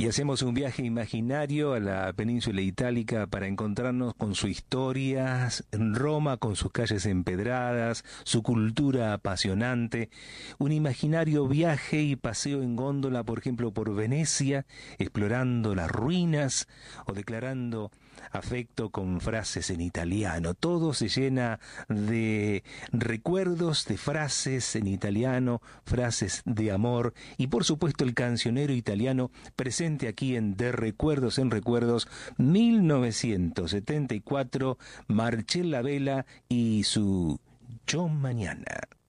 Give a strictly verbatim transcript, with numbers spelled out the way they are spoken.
Y hacemos un viaje imaginario a la península itálica para encontrarnos con su historia, en Roma con sus calles empedradas, su cultura apasionante, un imaginario viaje y paseo en góndola, por ejemplo, por Venecia, explorando las ruinas o declarando afecto con frases en italiano. Todo se llena de recuerdos, de frases en italiano, frases de amor y por supuesto el cancionero italiano presente aquí en De Recuerdos en Recuerdos mil novecientos setenta y cuatro, Marcella Vela y su Yo Mañana.